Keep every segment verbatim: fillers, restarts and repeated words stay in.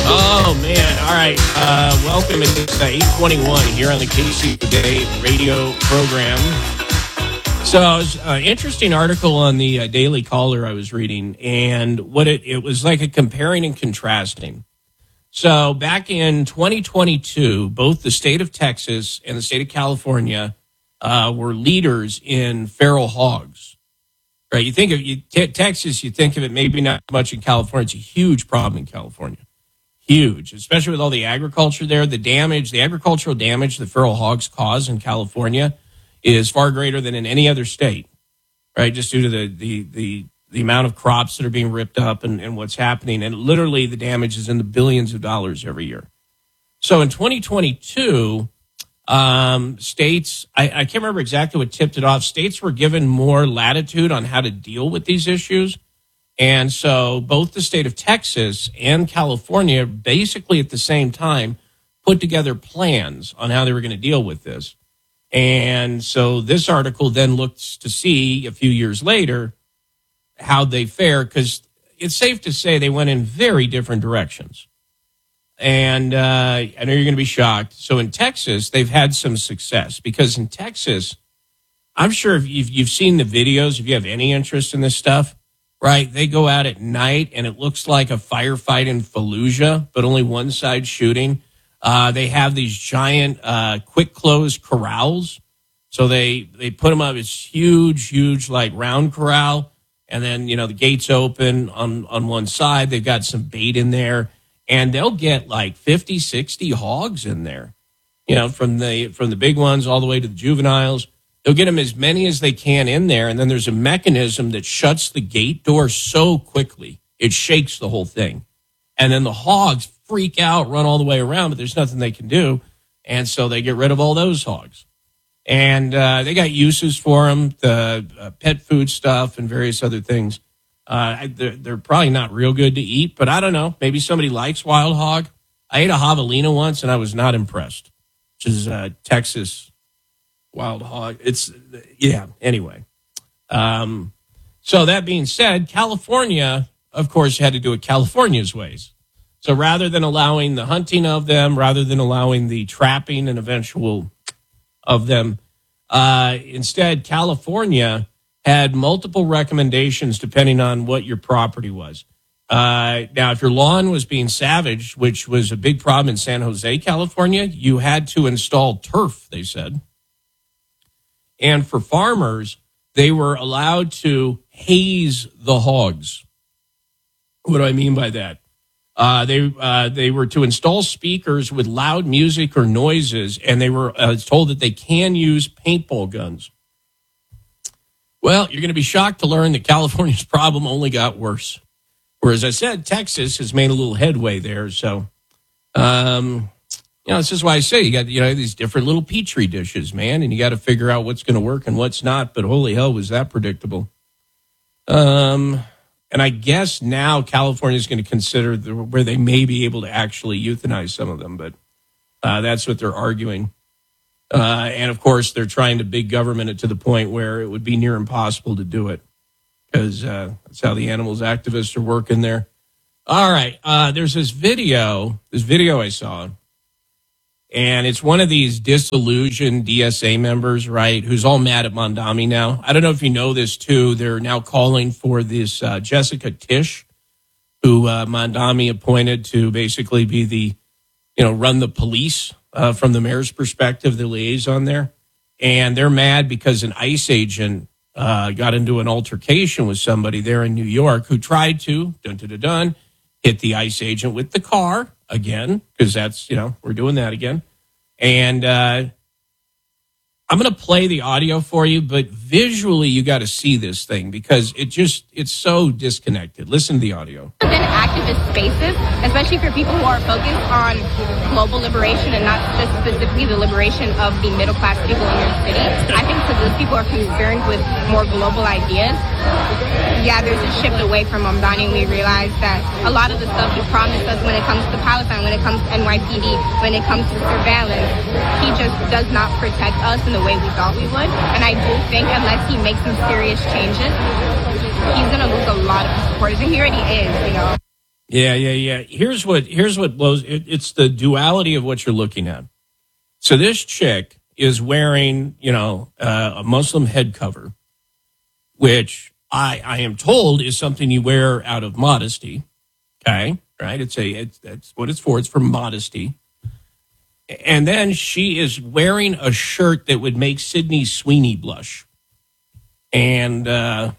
Oh, man. All right. Uh, welcome. It's uh, eight twenty-one here on the K C Today radio program. So, it was an interesting article on the uh, Daily Caller I was reading, and what it, it was like a comparing and contrasting. So, back in twenty twenty-two, both the state of Texas and the state of California uh, were leaders in feral hogs. Right? You think of you, t- Texas, you think of it maybe not much in California. It's a huge problem in California. Huge, especially with all the agriculture there. The damage, the agricultural damage the feral hogs cause in California is far greater than in any other state, right? Just due to the the the, the amount of crops that are being ripped up and, and what's happening. And literally the damage is in the billions of dollars every year. So in twenty twenty-two, um, states, I, I can't remember exactly what tipped it off. States were given more latitude on how to deal with these issues. And so both the state of Texas and California basically at the same time put together plans on how they were going to deal with this. And so this article then looks to see a few years later how they fare, because it's safe to say they went in very different directions. And uh, I know you're going to be shocked. So in Texas, they've had some success, because in Texas, I'm sure if you've, you've seen the videos, if you have any interest in this stuff, right? They go out at night and it looks like a firefight in Fallujah, but only one side shooting. Uh, they have these giant uh, quick close corrals. So they, they put them up. It's huge, huge, like round corral. And then, you know, the gates open on, on one side. They've got some bait in there. And they'll get like fifty, sixty hogs in there, you know, from the from the big ones all the way to the juveniles. They'll get them as many as they can in there, and then there's a mechanism that shuts the gate door so quickly, it shakes the whole thing. And then the hogs freak out, run all the way around, but there's nothing they can do, and so they get rid of all those hogs. And uh, they got uses for them, the uh, pet food stuff and various other things. Uh, they're, they're probably not real good to eat, but I don't know. Maybe somebody likes wild hog. I ate a javelina once, and I was not impressed, which is uh, Texas wild hog. It's, yeah, anyway. Um, so that being said, California, of course, had to do it California's ways. So rather than allowing the hunting of them, rather than allowing the trapping and eventual of them, uh, instead, California had multiple recommendations depending on what your property was. Uh, now, if your lawn was being savaged, which was a big problem in San Jose, California, you had to install turf, they said. And for farmers, they were allowed to haze the hogs. What do I mean by that? Uh, they uh, they were to install speakers with loud music or noises, and they were uh, told that they can use paintball guns. Well, you're going to be shocked to learn that California's problem only got worse. Whereas I said, Texas has made a little headway there. So, um, you know, this is why I say you got, you know, these different little petri dishes, man, and you got to figure out what's going to work and what's not. But holy hell, was that predictable? Um, and I guess now California is going to consider the, where they may be able to actually euthanize some of them, but uh, that's what they're arguing. Uh, and of course, they're trying to big government it to the point where it would be near impossible to do it, because uh, that's how the animals activists are working there. All right, uh, there's this video, this video I saw. And it's one of these disillusioned D S A members, right, who's all mad at Mamdani now. I don't know if you know this, too. They're now calling for this uh, Jessica Tisch, who uh, Mamdani appointed to basically be the, you know, run the police uh, from the mayor's perspective, the liaison there. And they're mad because an ICE agent uh, got into an altercation with somebody there in New York who tried to, dun dun dun dun, hit the ICE agent with the car. Again, because that's, you know, we're doing that again. And uh, I'm going to play the audio for you, but visually you got to see this thing because it just, it's so disconnected. Listen to the audio. Within activist spaces, especially for people who are focused on global liberation and not just specifically the liberation of the middle class people in your city, I think because those people are concerned with more global ideas, yeah, there's a shift away from Mamdani, and we realize that a lot of the stuff he promised us when it comes to Palestine, when it comes to N Y P D, when it comes to surveillance, he just does not protect us in the way we thought we would. And I do think unless he makes some serious changes, he's going to lose a lot of his supporters, and he already is, you know. Yeah, yeah, yeah. Here's what here's what blows. It, it's the duality of what you're looking at. So this chick is wearing, you know, uh, a Muslim head cover, which I I am told is something you wear out of modesty. Okay, right? It's a it's that's what it's for. It's for modesty. And then she is wearing a shirt that would make Sydney Sweeney blush. And uh,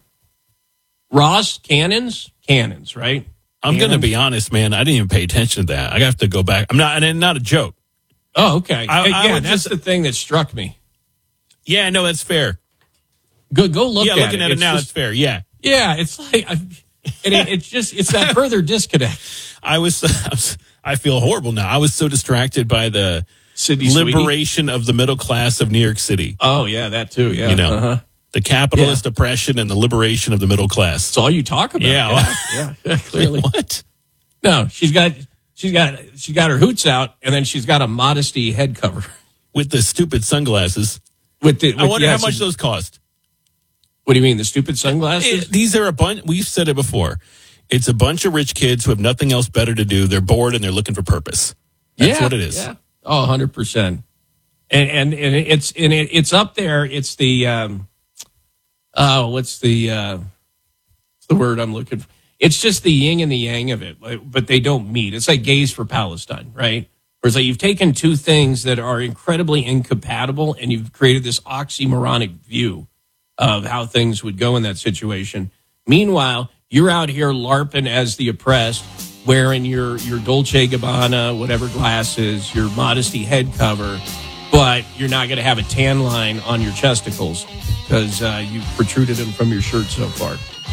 Ross Cannons, Cannons, right? I'm going to be honest, man. I didn't even pay attention to that. I have to go back. I'm not, and not a joke. Oh, okay. I, I yeah, that's just, the thing that struck me. Yeah, no, that's fair. Go, go look yeah, at it. Yeah, looking at it it's now, just, it's fair. Yeah, yeah. It's like, I, and it, it's just, it's that further disconnect. I was, I was, I feel horrible now. I was so distracted by the Sydney liberation Sweeney. Of the middle class of New York City. Oh yeah, that too. Yeah, you know. Uh-huh. The capitalist yeah. oppression and the liberation of the middle class. That's all you talk about. Yeah, yeah, yeah clearly. What? No, she's got she's got she got her hoots out, and then she's got a modesty head cover with the stupid sunglasses. With the, with, I wonder yeah, how much those cost. What do you mean, the stupid sunglasses? It, these are a bunch. We've said it before. It's a bunch of rich kids who have nothing else better to do. They're bored and they're looking for purpose. That's yeah, what it is. Yeah. Oh, one hundred percent. And and and it's and it, it's up there. It's the um, oh, what's the uh, what's the word I'm looking for? It's just the yin and the yang of it, but they don't meet. It's like gays for Palestine, right? Where it's like you've taken two things that are incredibly incompatible and you've created this oxymoronic view of how things would go in that situation. Meanwhile, you're out here LARPing as the oppressed, wearing your, your Dolce Gabbana, whatever glasses, your modesty head cover, but you're not going to have a tan line on your chesticles because uh, you've protruded them from your shirt so far.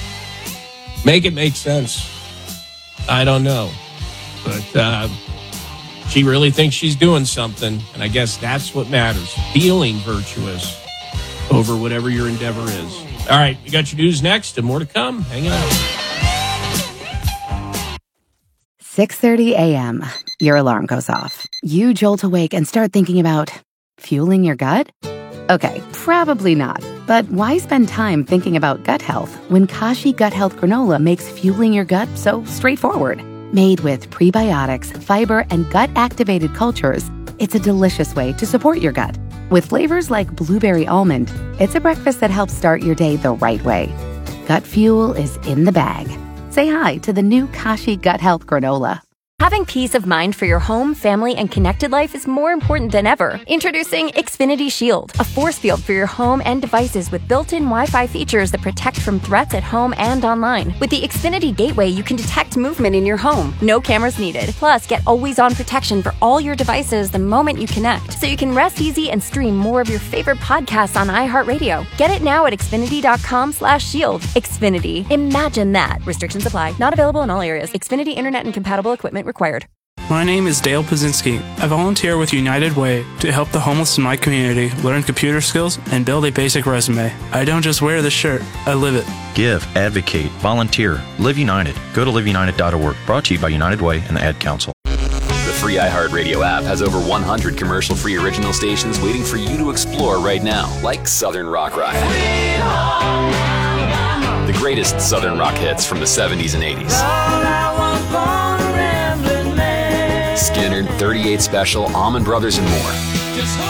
Make it make sense. I don't know. But uh, she really thinks she's doing something, and I guess that's what matters. Feeling virtuous over whatever your endeavor is. All right, we got your news next and more to come. Hang out. six thirty a.m. Your alarm goes off. You jolt awake and start thinking about fueling your gut? Okay, probably not. But why spend time thinking about gut health when Kashi Gut Health Granola makes fueling your gut so straightforward? Made with prebiotics, fiber, and gut-activated cultures, it's a delicious way to support your gut. With flavors like blueberry almond, it's a breakfast that helps start your day the right way. Gut fuel is in the bag. Say hi to the new Kashi Gut Health Granola. Having peace of mind for your home, family, and connected life is more important than ever. Introducing Xfinity Shield, a force field for your home and devices with built-in Wi-Fi features that protect from threats at home and online. With the Xfinity Gateway, you can detect movement in your home. No cameras needed. Plus, get always-on protection for all your devices the moment you connect, so you can rest easy and stream more of your favorite podcasts on iHeartRadio. Get it now at Xfinity.com slash shield. Xfinity. Imagine that. Restrictions apply. Not available in all areas. Xfinity Internet and compatible equipment required. My name is Dale Pazinski. I volunteer with United Way to help the homeless in my community learn computer skills and build a basic resume. I don't just wear the shirt, I live it. Give, advocate, volunteer, Live United. Go to live united dot org. Brought to you by United Way and the Ad Council. The free iHeartRadio app has over one hundred commercial-free original stations waiting for you to explore right now, like Southern Rock Riot. The greatest Southern rock hits from the seventies and eighties. Skinner, thirty-eight Special, Allman Brothers, and more.